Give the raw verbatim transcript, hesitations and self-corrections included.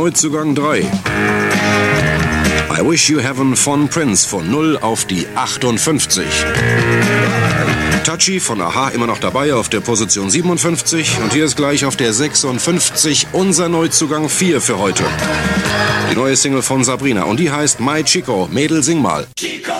Neuzugang drei. I Wish You Heaven von Prince von null auf die achtundfünfzig. Touchy von Aha immer noch dabei auf der Position siebenundfünfzig. Und hier ist gleich auf der sechsundfünfzig unser Neuzugang vier für heute. Die neue Single von Sabrina und die heißt My Chico. Mädel, sing mal.